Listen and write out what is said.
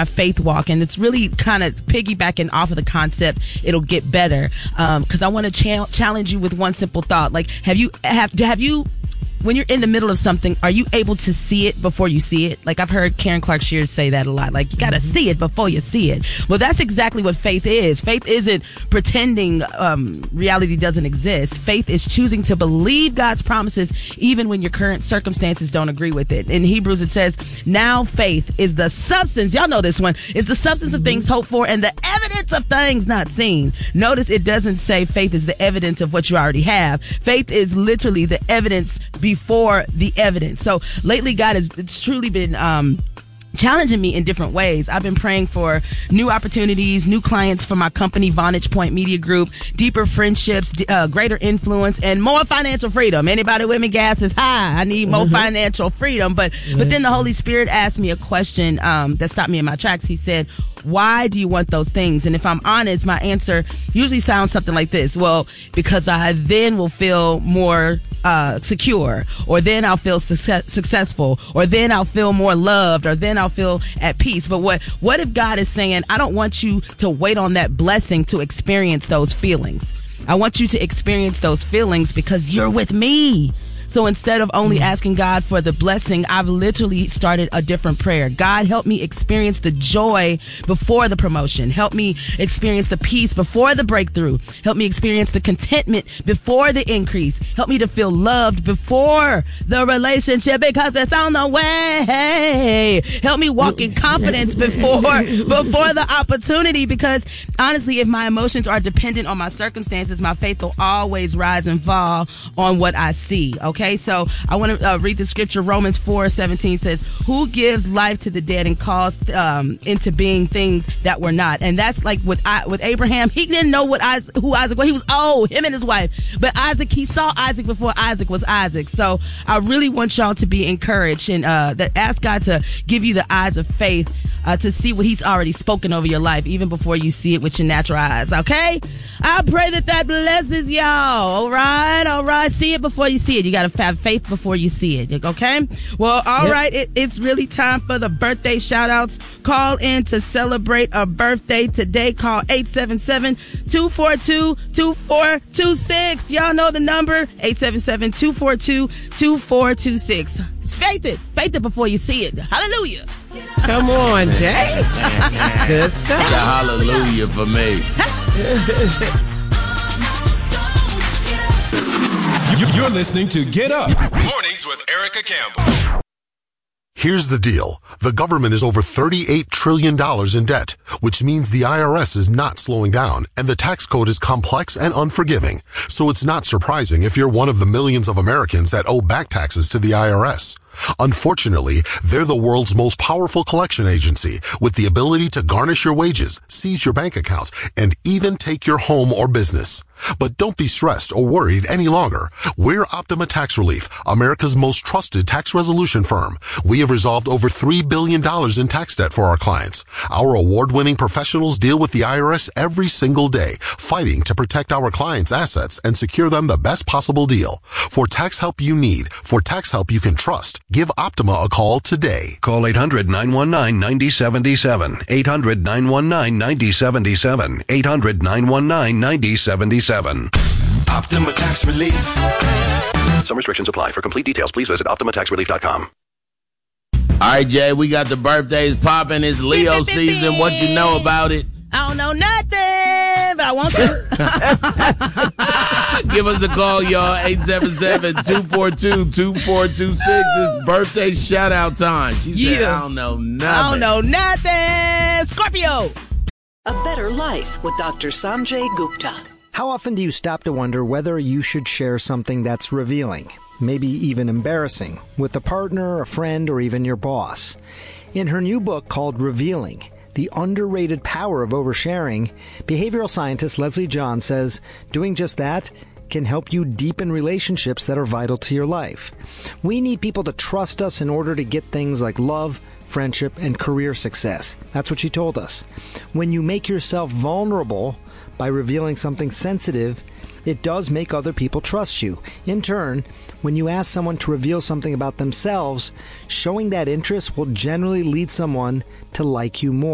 my faith walk, and it's really kind of piggybacking off of the concept, it'll get better, because I want to challenge you with one simple thought. Like, have you when you're in the middle of something, are you able to see it before you see it? Like, I've heard Karen Clark Sheard say that a lot. Like, you got to see it before you see it. Well, that's exactly what faith is. Faith isn't pretending reality doesn't exist. Faith is choosing to believe God's promises even when your current circumstances don't agree with it. In Hebrews, it says, now faith is the substance. Y'all know this one. Is the substance of things hoped for and the evidence of things not seen. Notice it doesn't say faith is the evidence of what you already have. Faith is literally the evidence before the evidence. So lately, God has truly been challenging me in different ways. I've been praying for new opportunities, new clients for my company, Vonage Point Media Group, deeper friendships, greater influence, and more financial freedom. Anybody with me? Gas is high. I need more financial freedom. But then the Holy Spirit asked me a question that stopped me in my tracks. He said, why do you want those things? And if I'm honest, my answer usually sounds something like this. Well, because I then will feel more secure, or then I'll feel successful, or then I'll feel more loved, or then I'll feel at peace. But what if God is saying, I don't want you to wait on that blessing to experience those feelings. I want you to experience those feelings because you're with me. So instead of only asking God for the blessing, I've literally started a different prayer. God, help me experience the joy before the promotion. Help me experience the peace before the breakthrough. Help me experience the contentment before the increase. Help me to feel loved before the relationship, because it's on the way. Help me walk in confidence before the opportunity, because honestly, if my emotions are dependent on my circumstances, my faith will always rise and fall on what I see. Okay, so I want to read the scripture. Romans 4:17 says, who gives life to the dead and calls into being things that were not? And that's like with Abraham. He didn't know who Isaac was. He was old, him and his wife. But Isaac, he saw Isaac before Isaac was Isaac. So I really want y'all to be encouraged and ask God to give you the eyes of faith to see what he's already spoken over your life, even before you see it with your natural eyes. Okay? I pray that blesses y'all. All right. See it before you see it. You got to have faith before you see it. Okay? Well, all right. It's really time for the birthday shout outs. Call in to celebrate a birthday today. Call 877-242-2426. Y'all know the number. 877-242-2426. It's faith it before you see it. Hallelujah. Come on, Jay. Good stuff. Hallelujah for me. You're listening to Get Up Mornings with Erica Campbell. Here's the deal. The government is over $38 trillion in debt, which means the IRS is not slowing down, and the tax code is complex and unforgiving. So it's not surprising if you're one of the millions of Americans that owe back taxes to the IRS. Unfortunately, they're the world's most powerful collection agency, with the ability to garnish your wages, seize your bank account, and even take your home or business. But don't be stressed or worried any longer. We're Optima Tax Relief, America's most trusted tax resolution firm. We have resolved over $3 billion in tax debt for our clients. Our award-winning professionals deal with the IRS every single day, fighting to protect our clients' assets and secure them the best possible deal. For tax help you need, for tax help you can trust, give Optima a call today. Call 800-919-9077. 800-919-9077. 800-919-9077. Optima Tax Relief. Some restrictions apply. For complete details, please visit OptimaTaxRelief.com. All right, Jay, we got the birthdays popping. It's Leo season. What you know about it? I don't know nothing, but I want to. Give us a call, y'all. 877-242-2426. It's birthday shout-out time. She said, I don't know nothing. I don't know nothing. Scorpio. A Better Life with Dr. Sanjay Gupta. How often do you stop to wonder whether you should share something that's revealing, maybe even embarrassing, with a partner, a friend, or even your boss? In her new book called Revealing, The Underrated Power of Oversharing, behavioral scientist Leslie John says doing just that can help you deepen relationships that are vital to your life. We need people to trust us in order to get things like love, friendship, and career success. That's what she told us. When you make yourself vulnerable by revealing something sensitive, it does make other people trust you. In turn, when you ask someone to reveal something about themselves, showing that interest will generally lead someone to like you more.